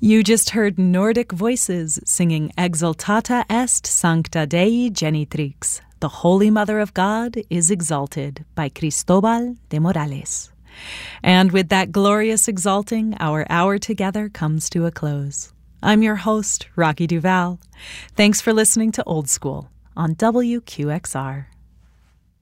You just heard Nordic voices singing Exultata est Sancta Dei Genitrix, The Holy Mother of God is Exalted, by Cristobal de Morales. And with that glorious exalting, our hour together comes to a close. I'm your host, Rocky Duval. Thanks for listening to Old School on WQXR.